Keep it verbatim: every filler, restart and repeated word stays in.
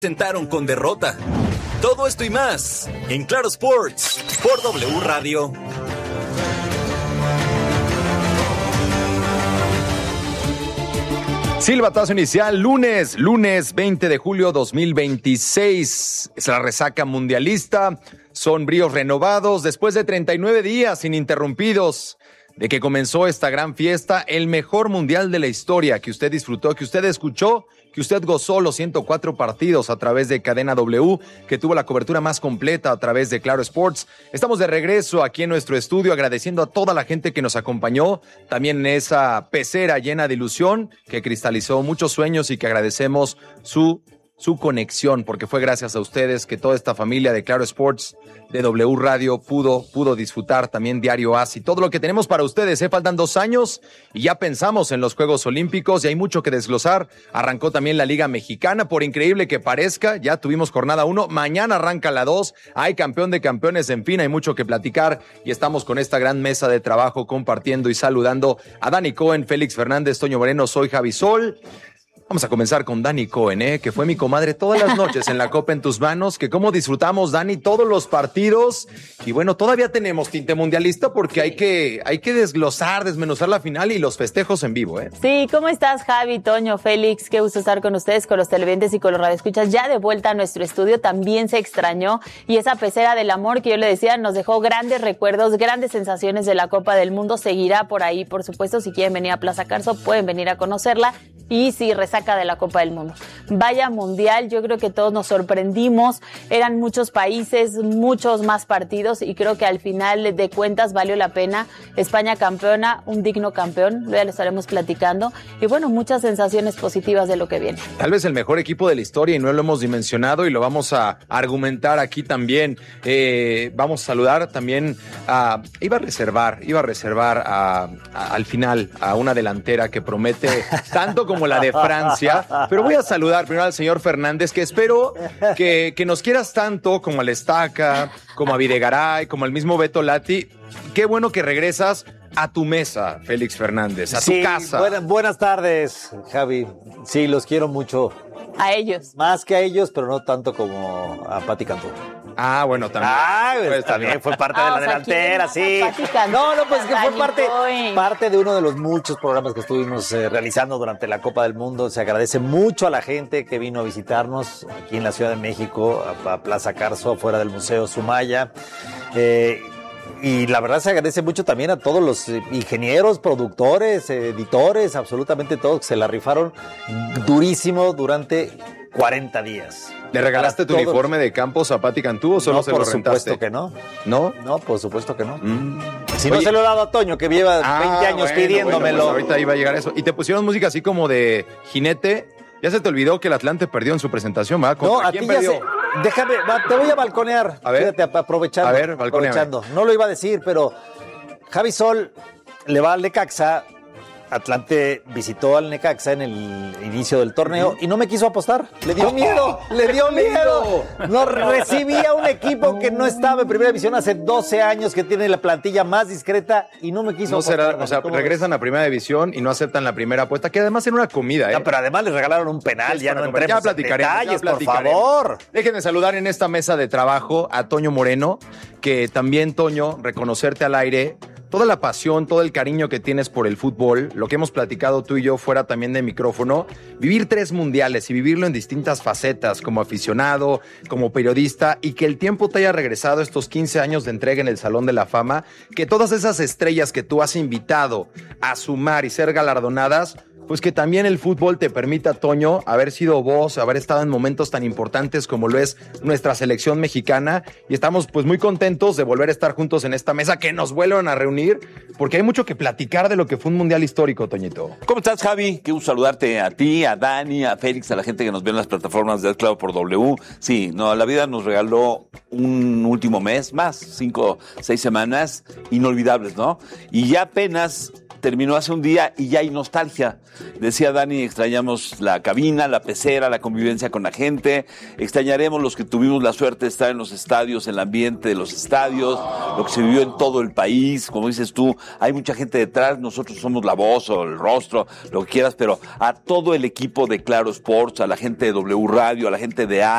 Sentaron con derrota. Todo esto y más en Claro Sports por W Radio. Silbatazo inicial, lunes, lunes veinte de julio dos mil veintiséis. Es la resaca mundialista. Son bríos renovados después de treinta y nueve días ininterrumpidos de que comenzó esta gran fiesta, el mejor mundial de la historia que usted disfrutó, que usted escuchó, que usted gozó los ciento cuatro partidos a través de Cadena W, que tuvo la cobertura más completa a través de Claro Sports. Estamos de regreso aquí en nuestro estudio agradeciendo a toda la gente que nos acompañó, también en esa pecera llena de ilusión que cristalizó muchos sueños y que agradecemos su su conexión, porque fue gracias a ustedes que toda esta familia de Claro Sports, de W Radio, pudo, pudo disfrutar también Diario A S I. Todo lo que tenemos para ustedes, ¿eh? Faltan dos años y ya pensamos en los Juegos Olímpicos y hay mucho que desglosar. Arrancó también la Liga Mexicana, por increíble que parezca, ya tuvimos jornada uno, mañana arranca la dos, hay campeón de campeones, en fin, hay mucho que platicar y estamos con esta gran mesa de trabajo compartiendo y saludando a Dani Cohen, Félix Fernández, Toño Moreno, soy Javi Sol. Vamos a comenzar con Dani Cohen, ¿eh? Que fue mi comadre todas las noches en la Copa en tus manos, que cómo disfrutamos, Dani, todos los partidos. Y bueno, todavía tenemos tinte mundialista porque hay que, hay que desglosar, desmenuzar la final y los festejos en vivo, ¿eh? Sí, ¿cómo estás, Javi, Toño, Félix? Qué gusto estar con ustedes, con los televidentes y con los radioescuchas. Ya de vuelta a nuestro estudio, también se extrañó. Y esa pecera del amor que yo le decía nos dejó grandes recuerdos, grandes sensaciones de la Copa del Mundo. Seguirá por ahí, por supuesto. Si quieren venir a Plaza Carso, pueden venir a conocerla. Y sí, resaca de la Copa del Mundo. Vaya mundial, yo creo que todos nos sorprendimos, eran muchos países, muchos más partidos y creo que al final de cuentas valió la pena. España campeona, un digno campeón, ya lo estaremos platicando y bueno, muchas sensaciones positivas de lo que viene. Tal vez el mejor equipo de la historia y no lo hemos dimensionado y lo vamos a argumentar aquí también. Eh, vamos a saludar también a, iba a reservar, iba a reservar a, a, al final a una delantera que promete tanto como la de Francia, pero voy a saludar primero al señor Fernández, que espero que, que nos quieras tanto como al Estaca, como a Videgaray, como al mismo Beto Lati. Qué bueno que regresas a tu mesa, Félix Fernández, a sí, tu casa. Buenas, buenas tardes, Javi. Sí, los quiero mucho. A ellos. Más que a ellos, pero no tanto como a Pati Cantú. Ah, bueno, también. Ah, pues, también fue parte ah, de la o sea, delantera, sí. No, no, pues que fue parte, parte de uno de los muchos programas que estuvimos eh, realizando durante la Copa del Mundo. Se agradece mucho a la gente que vino a visitarnos aquí en la Ciudad de México, a, a Plaza Carso, afuera del Museo Sumaya. Eh, y la verdad se agradece mucho también a todos los ingenieros, productores, editores, absolutamente todos que se la rifaron durísimo durante cuarenta días. ¿Le regalaste tu uniforme de Campos a Pati Cantú o solo no, se lo rentaste? por supuesto que no. ¿No? No, por supuesto que no. Mm. Si Oye, no se lo he dado a Toño, que lleva ah, veinte años bueno, pidiéndomelo. Bueno, pues ahorita iba a llegar eso. Y te pusieron música así como de jinete. Ya se te olvidó que el Atlante perdió en su presentación, ¿verdad? No, a ti ya se... Déjame, va, te voy a balconear. A ver. Fíjate, aprovechando. A ver, aprovechando. No lo iba a decir, pero Javi Sol le va al Necaxa. Atlante visitó al Necaxa en el inicio del torneo y no me quiso apostar. Le dio miedo, le dio miedo. No recibía un equipo que no estaba en primera división hace doce años, que tiene la plantilla más discreta y no me quiso no apostar. Será, o sea, regresan ves? a primera división y no aceptan la primera apuesta, que además era una comida, ¿eh? No, pero además les regalaron un penal, ya no entremos ya platicaremos, en detalles, ya platicaremos. Por favor. Déjenme saludar en esta mesa de trabajo a Toño Moreno, que también, Toño, reconocerte al aire toda la pasión, todo el cariño que tienes por el fútbol, lo que hemos platicado tú y yo fuera también de micrófono, vivir tres mundiales y vivirlo en distintas facetas, como aficionado, como periodista, y que el tiempo te haya regresado estos quince años de entrega en el Salón de la Fama, que todas esas estrellas que tú has invitado a sumar y ser galardonadas, pues que también el fútbol te permita, Toño, haber sido vos, haber estado en momentos tan importantes como lo es nuestra selección mexicana, y estamos pues muy contentos de volver a estar juntos en esta mesa, que nos vuelvan a reunir, porque hay mucho que platicar de lo que fue un mundial histórico, Toñito. ¿Cómo estás, Javi? Qué gusto saludarte a ti, a Dani, a Félix, a la gente que nos ve en las plataformas de Claro por W. Sí, no, la vida nos regaló un último mes, más, cinco, seis semanas inolvidables, ¿no? Y ya apenas terminó hace un día y ya hay nostalgia. Decía Dani, extrañamos la cabina, la pecera, la convivencia con la gente, extrañaremos los que tuvimos la suerte de estar en los estadios, el ambiente de los estadios, lo que se vivió en todo el país. Como dices tú, hay mucha gente detrás, nosotros somos la voz o el rostro, lo que quieras, pero a todo el equipo de Claro Sports, a la gente de W Radio, a la gente de A